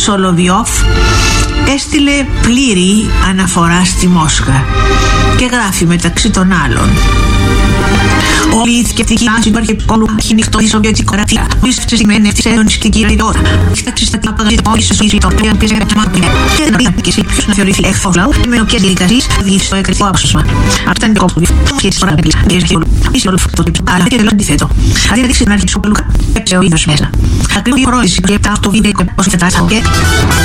Σολοβιόφ έστειλε πλήρη αναφορά στη Μόσχα και γράφει μεταξύ των άλλων: όλη η θρησκευτική άση του αρχαιοκόλου έχει νυχτό η Σοβιετική κρατία. Βρίσκεται σημαίνει ευθύς έντονης και κυριότητα. Χτάξει στα κλαπαγαζή πόλη στο σφύση των οποίων πήρε τα μάτια και να πει και εσύ ποιος να θεωρηθεί εχθρός λαού και με οποιές διαδικασίες θα οδηγήσει στο εκρηκτικό απόσπασμα. Αυτό ήταν το κόμμα του και έτσι φορά να πειλήσει. Και έτσι όλο αυτό το αλλά και τελώς αντίθετο. Αντί να δείξει την αρχή του Λουκά, έπαιζε ο ίδιος μέσα. Ακριβώς η χωρόηση και 7 το βίντεο 24 και